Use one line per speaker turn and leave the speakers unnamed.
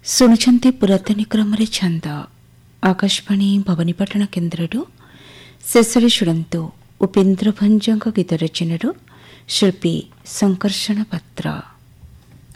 ଶୁଣୁଛନ୍ତି ପୁରାତନ କ୍ରମରେ ଛନ୍ଦ ଆକାଶବାଣୀ ଭବାନୀପାଟଣା କେନ୍ଦ୍ରରୁ। ଶେଷରେ ଶୁଣନ୍ତୁ ଉପେନ୍ଦ୍ର ଭଞ୍ଜଙ୍କ ଗୀତ ରଚନାରୁ ଶିଳ୍ପୀ ଶଙ୍କର୍ଷଣ ପାତ୍ର।